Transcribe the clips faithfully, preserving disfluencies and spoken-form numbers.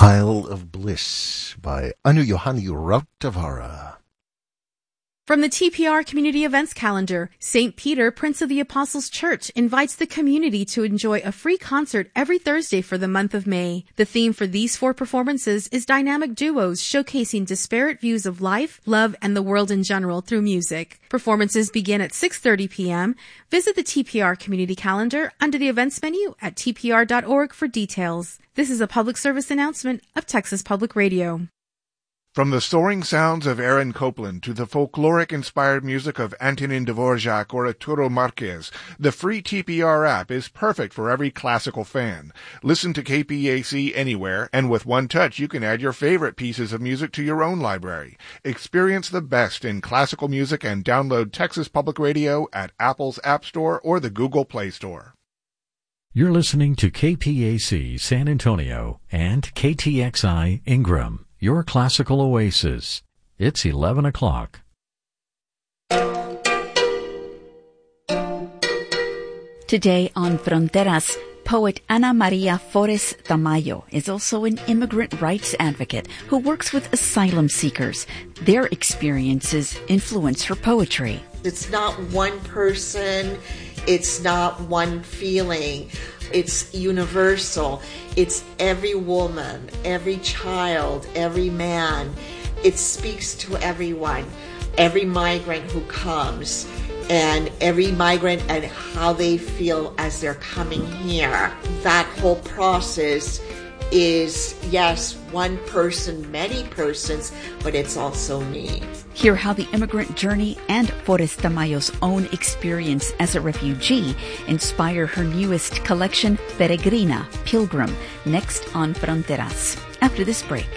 Isle of Bliss by Anu Yohani Rautavara. From the T P R Community Events Calendar, Saint Peter, Prince of the Apostles Church, invites the community to enjoy a free concert every Thursday for the month of May. The theme for these four performances is dynamic duos showcasing disparate views of life, love, and the world in general through music. Performances begin at six thirty p.m. Visit the T P R Community Calendar under the events menu at t p r dot org for details. This is a public service announcement of Texas Public Radio. From the soaring sounds of Aaron Copland to the folkloric-inspired music of Antonin Dvorak or Arturo Marquez, the free T P R app is perfect for every classical fan. Listen to K P A C anywhere, and with one touch you can add your favorite pieces of music to your own library. Experience the best in classical music and download Texas Public Radio at Apple's App Store or the Google Play Store. You're listening to K P A C San Antonio and K T X I Ingram, your classical oasis. It's eleven o'clock. Today on Fronteras, poet Ana Maria Flores Tamayo is also an immigrant rights advocate who works with asylum seekers. Their experiences influence her poetry. It's not one person. It's not one feeling. It's universal. It's every woman, every child, every man. It speaks to everyone, every migrant who comes, and every migrant and how they feel as they're coming here. That whole process is, yes, one person, many persons, but it's also me. Hear how the immigrant journey and Flores Tamayo's own experience as a refugee inspire her newest collection, Peregrina, Pilgrim, next on Fronteras. After this break.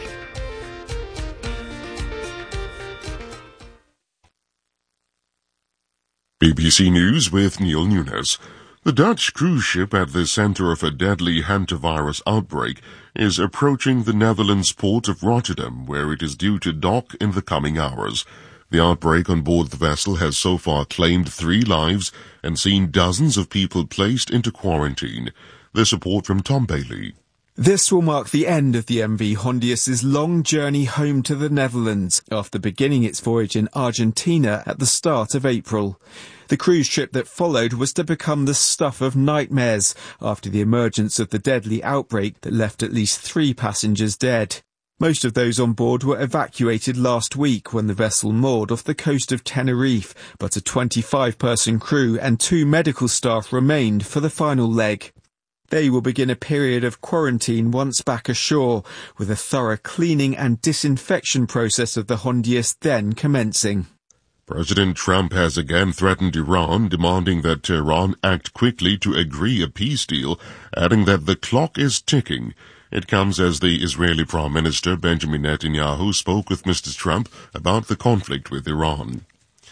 B B C News with Neil Nunes. The Dutch cruise ship at the center of a deadly hantavirus outbreak is approaching the Netherlands port of Rotterdam, where it is due to dock in the coming hours. The outbreak on board the vessel has so far claimed three lives and seen dozens of people placed into quarantine. This report from Tom Bailey. This will mark the end of the M V Hondius's long journey home to the Netherlands after beginning its voyage in Argentina at the start of April. The cruise ship that followed was to become the stuff of nightmares after the emergence of the deadly outbreak that left at least three passengers dead. Most of those on board were evacuated last week when the vessel moored off the coast of Tenerife, but a twenty-five person crew and two medical staff remained for the final leg. They will begin a period of quarantine once back ashore, with a thorough cleaning and disinfection process of the Hondius then commencing. President Trump has again threatened Iran, demanding that Tehran act quickly to agree a peace deal, adding that the clock is ticking. It comes as the Israeli Prime Minister Benjamin Netanyahu spoke with Mister Trump about the conflict with Iran.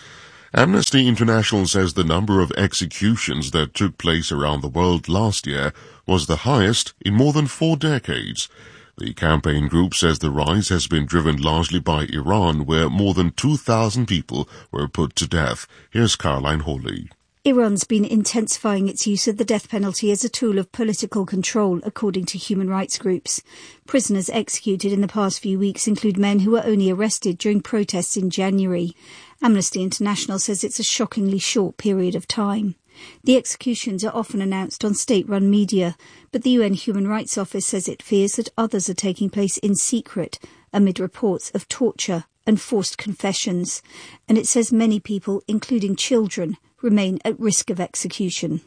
Amnesty International says the number of executions that took place around the world last year was the highest in more than four decades. The campaign group says the rise has been driven largely by Iran, where more than two thousand people were put to death. Here's Caroline Hawley. Iran's been intensifying its use of the death penalty as a tool of political control, according to human rights groups. Prisoners executed in the past few weeks include men who were only arrested during protests in January. Amnesty International says it's a shockingly short period of time. The executions are often announced on state-run media, but the U N Human Rights Office says it fears that others are taking place in secret amid reports of torture and forced confessions, and it says many people, including children, remain at risk of execution.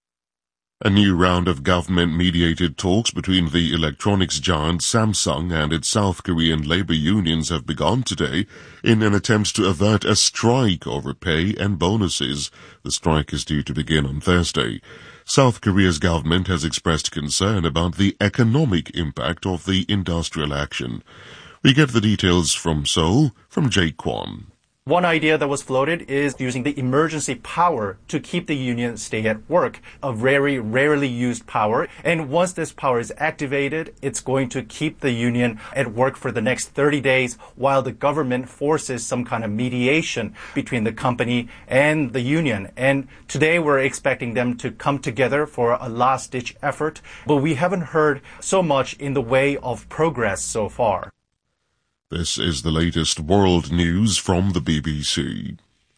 A new round of government-mediated talks between the electronics giant Samsung and its South Korean labor unions have begun today in an attempt to avert a strike over pay and bonuses. The strike is due to begin on Thursday. South Korea's government has expressed concern about the economic impact of the industrial action. We get the details from Seoul from Jake Kwon. One idea that was floated is using the emergency power to keep the union stay at work, a very rarely used power. And once this power is activated, it's going to keep the union at work for the next thirty days while the government forces some kind of mediation between the company and the union. And today we're expecting them to come together for a last-ditch effort, but we haven't heard so much in the way of progress so far. This is the latest world news from the B B C.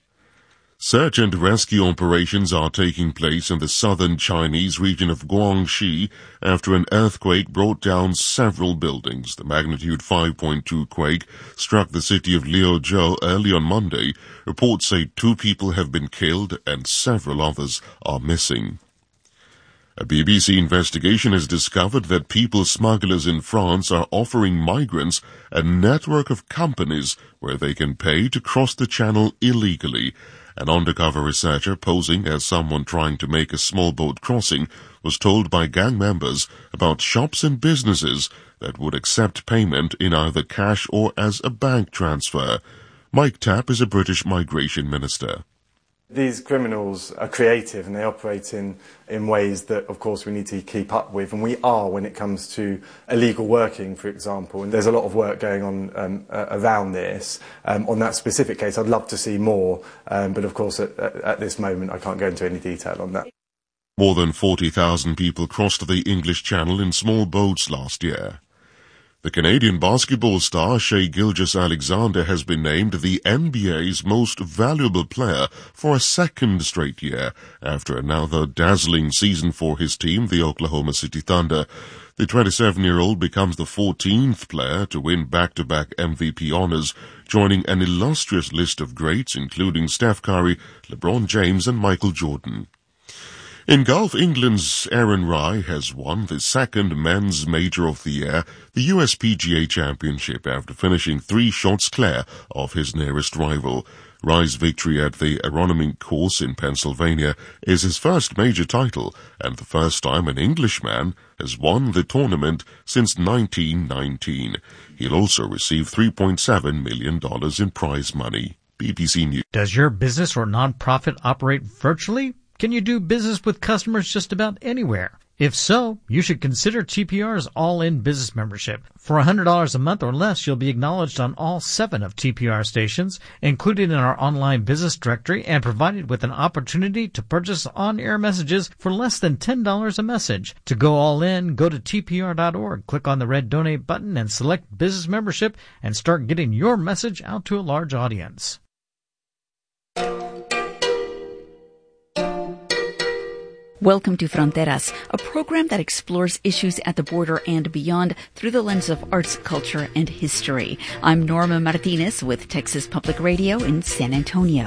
Search and rescue operations are taking place in the southern Chinese region of Guangxi after an earthquake brought down several buildings. The magnitude five point two quake struck the city of Liuzhou early on Monday. Reports say two people have been killed and several others are missing. A B B C investigation has discovered that people smugglers in France are offering migrants a network of companies where they can pay to cross the channel illegally. An undercover researcher posing as someone trying to make a small boat crossing was told by gang members about shops and businesses that would accept payment in either cash or as a bank transfer. Mike Tapp is a British migration minister. These criminals are creative and they operate in, in ways that, of course, we need to keep up with. And we are when it comes to illegal working, for example. And there's a lot of work going on um, uh, around this. Um, on that specific case, I'd love to see more. Um, but, of course, at, at this moment, I can't go into any detail on that. More than forty thousand people crossed the English Channel in small boats last year. The Canadian basketball star Shai Gilgeous-Alexander has been named the N B A's most valuable player for a second straight year after another dazzling season for his team, the Oklahoma City Thunder. The twenty-seven-year-old becomes the fourteenth player to win back-to-back M V P honors, joining an illustrious list of greats including Steph Curry, LeBron James and Michael Jordan. In golf, England's Aaron Rai has won the second men's major of the year, the U S P G A Championship, after finishing three shots clear of his nearest rival. Rai's victory at the Aronimink course in Pennsylvania is his first major title and the first time an Englishman has won the tournament since nineteen nineteen. He'll also receive three point seven million dollars in prize money. B B C News. Does your business or nonprofit operate virtually? Can you do business with customers just about anywhere? If so, you should consider T P R's all-in business membership. For one hundred dollars a month or less, you'll be acknowledged on all seven of T P R stations, included in our online business directory, and provided with an opportunity to purchase on-air messages for less than ten dollars a message. To go all in, go to T P R dot org, click on the red donate button, and select business membership, and start getting your message out to a large audience. Welcome to Fronteras, a program that explores issues at the border and beyond through the lens of arts, culture, and history. I'm Norma Martinez with Texas Public Radio in San Antonio.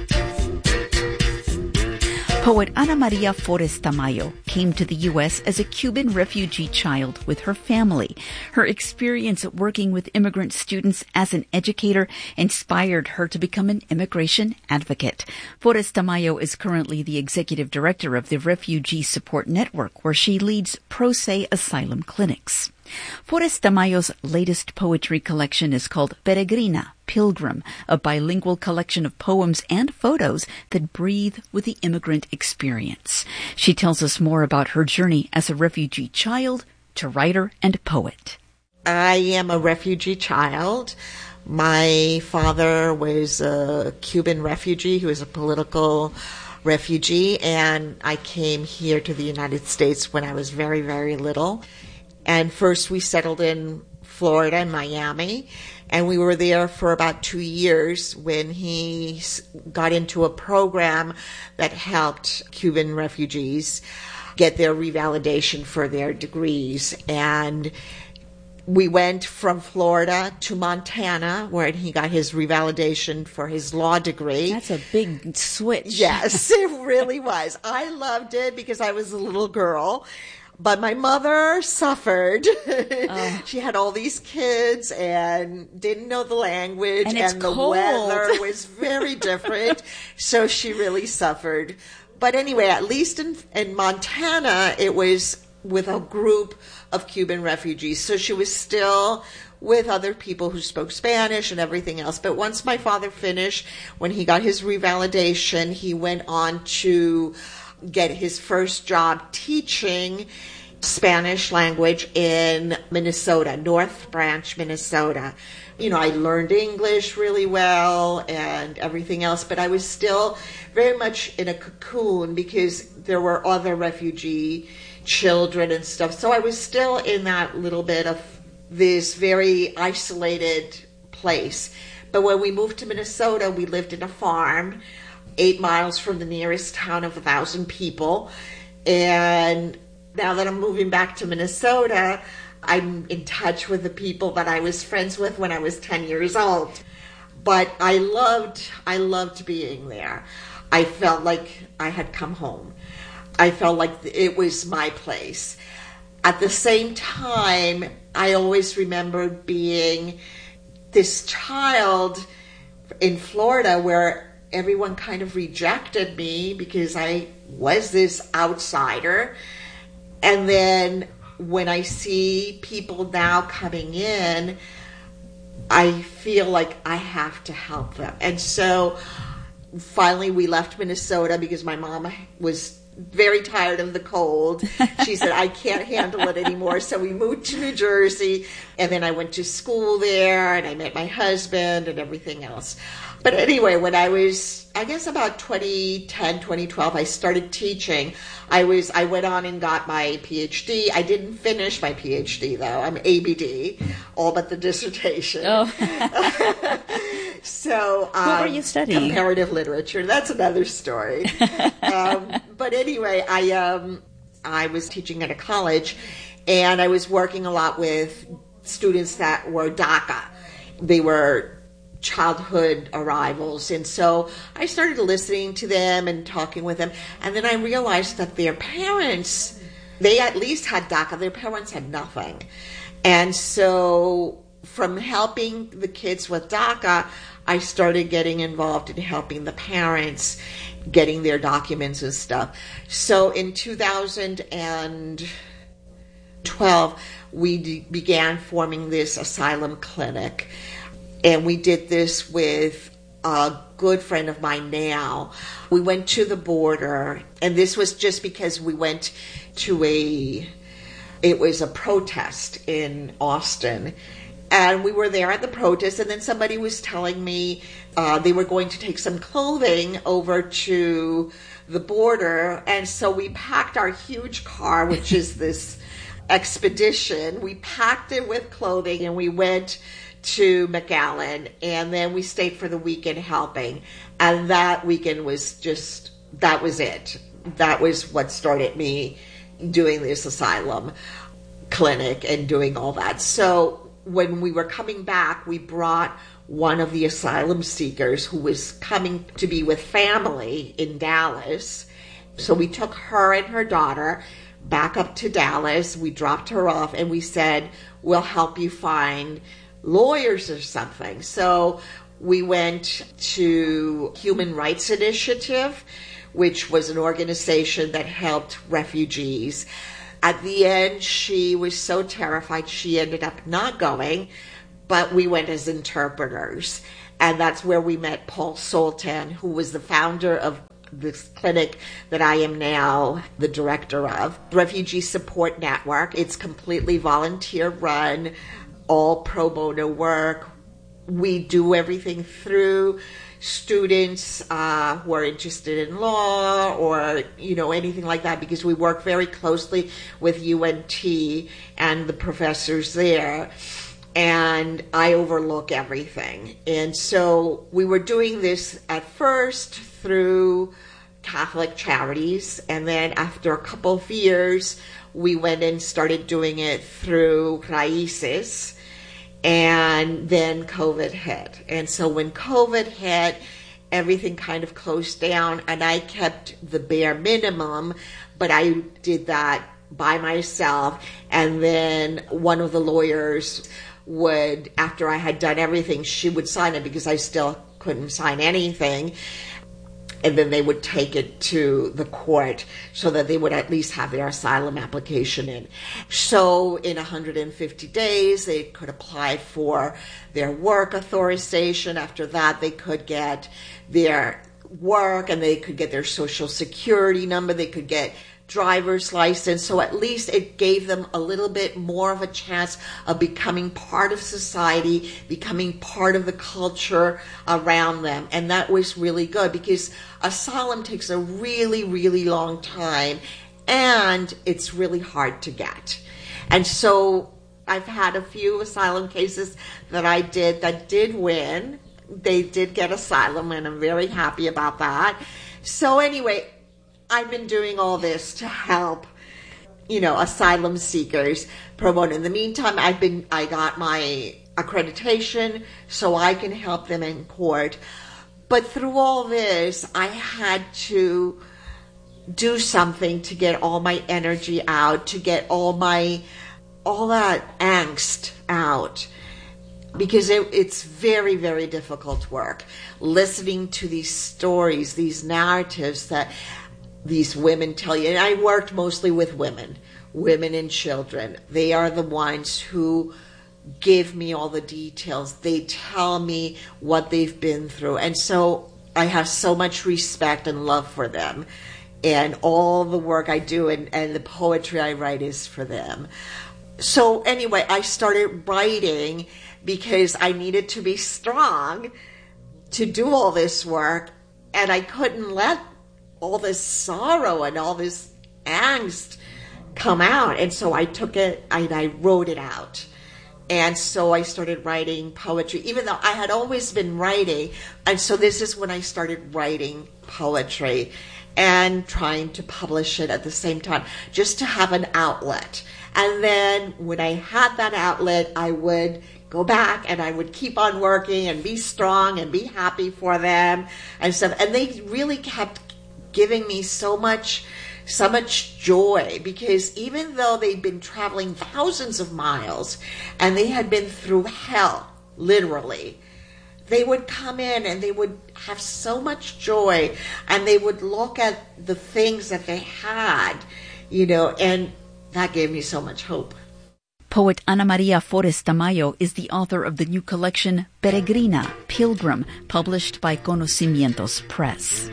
Poet Ana Maria Forés Tamayo came to the U S as a Cuban refugee child with her family. Her experience working with immigrant students as an educator inspired her to become an immigration advocate. Forés Tamayo is currently the executive director of the Refugee Support Network, where she leads pro se asylum clinics. Forés Tamayo's latest poetry collection is called Peregrina, Pilgrim, a bilingual collection of poems and photos that breathe with the immigrant experience. She tells us more about her journey as a refugee child to writer and poet. I am a refugee child. My father was a Cuban refugee. He was a political refugee, and I came here to the United States when I was very, very little. And first we settled in Florida and Miami, and we were there for about two years when he got into a program that helped Cuban refugees get their revalidation for their degrees. And we went from Florida to Montana, where he got his revalidation for his law degree. That's a big switch. Yes, it really was. I loved it because I was a little girl. But my mother suffered. Oh. She had all these kids and didn't know the language, and, it's and the cold. weather was very different. So she really suffered. But anyway, at least in, in Montana, it was with a group of Cuban refugees. So she was still with other people who spoke Spanish and everything else. But once my father finished, when he got his revalidation, he went on to get his first job teaching Spanish language in Minnesota, North Branch, Minnesota. You know, I learned English really well and everything else, but I was still very much in a cocoon because there were other refugee children and stuff. So I was still in that little bit of this very isolated place. But when we moved to Minnesota, we lived in a farm eight miles from the nearest town of a thousand people. And now that I'm moving back to Minnesota, I'm in touch with the people that I was friends with when I was ten years old. But I loved, I loved being there. I felt like I had come home. I felt like it was my place. At the same time, I always remembered being this child in Florida where everyone kind of rejected me because I was this outsider. And then when I see people now coming in, I feel like I have to help them. And so finally we left Minnesota because my mom was very tired of the cold. She said, I can't handle it anymore. So we moved to New Jersey, and then I went to school there, and I met my husband and everything else. But anyway, when I was, I guess about twenty ten, twenty twelve, I started teaching. I was, I went on and got my P H D. I didn't finish my P H D, though. I'm A B D, all but the dissertation. Oh. So, um, what were you studying? Comparative literature. That's another story. um, but anyway, I um, I was teaching at a college, and I was working a lot with students that were DACA. They were childhood arrivals, and so I started listening to them and talking with them, and then I realized that their parents, they at least had DACA. Their parents had nothing, and so from helping the kids with DACA, I started getting involved in helping the parents getting their documents and stuff. So in two thousand twelve, we d- began forming this asylum clinic. And we did this with a good friend of mine now. We went to the border, and this was just because we went to a, it was a protest in Austin. And we were there at the protest, and then somebody was telling me uh, they were going to take some clothing over to the border. And so we packed our huge car, which is this expedition. We packed it with clothing, and we went to McAllen, and then we stayed for the weekend helping. And that weekend was just, that was it. That was what started me doing this asylum clinic and doing all that. So when we were coming back, we brought one of the asylum seekers who was coming to be with family in Dallas. So we took her and her daughter back up to Dallas. We dropped her off, and we said, we'll help you find lawyers or something. So we went to Human Rights Initiative, which was an organization that helped refugees. At the end, she was so terrified she ended up not going, but we went as interpreters. And that's where we met Paul Soltan, who was the founder of this clinic that I am now the director of, Refugee Support Network. It's completely volunteer run, all pro bono work. We do everything through students uh, who are interested in law or, you know, anything like that, because we work very closely with U N T and the professors there, and I overlook everything. And so we were doing this at first through Catholic charities, and then after a couple of years, we went and started doing it through Raices. And then COVID hit. And so when COVID hit, everything kind of closed down, and I kept the bare minimum, but I did that by myself. And then one of the lawyers would, after I had done everything, she would sign it because I still couldn't sign anything. and then they would take it to the court so that they would at least have their asylum application in. So in one hundred fifty days, they could apply for their work authorization. After that, they could get their work and they could get their social security number. They could get driver's license. So at least it gave them a little bit more of a chance of becoming part of society, becoming part of the culture around them. And that was really good because asylum takes a really, really long time and it's really hard to get. And so I've had a few asylum cases that I did that did win. They did get asylum and I'm very happy about that. So anyway, I've been doing all this to help, you know, asylum seekers pro bono. In the meantime, I've been, I got my accreditation so I can help them in court. But through all this, I had to do something to get all my energy out, to get all my, all that angst out. Because it, it's very, very difficult work. Listening to these stories, these narratives that these women tell you, and I worked mostly with women, women and children. They are the ones who give me all the details. They tell me what they've been through. And so I have so much respect and love for them. And all the work I do and, and the poetry I write is for them. So anyway, I started writing because I needed to be strong to do all this work. And I couldn't let all this sorrow and all this angst come out. And so I took it and I wrote it out. And so I started writing poetry, even though I had always been writing. And so this is when I started writing poetry and trying to publish it at the same time, just to have an outlet. And then when I had that outlet, I would go back and I would keep on working and be strong and be happy for them and stuff. And they really kept giving me so much, so much joy, because even though they'd been traveling thousands of miles and they had been through hell, literally, they would come in and they would have so much joy and they would look at the things that they had, you know, and that gave me so much hope. Poet Ana Maria Forés Tamayo is the author of the new collection Peregrina, Pilgrim, published by Conocimientos Press.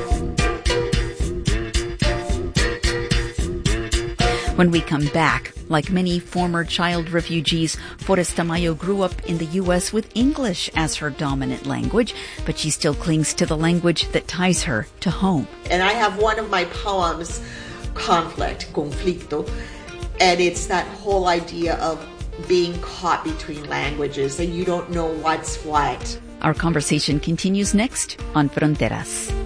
When we come back, like many former child refugees, Forés Tamayo grew up in the U S with English as her dominant language, but she still clings to the language that ties her to home. And I have one of my poems, Conflict, Conflicto, and it's that whole idea of being caught between languages and you don't know what's what. Our conversation continues next on Fronteras.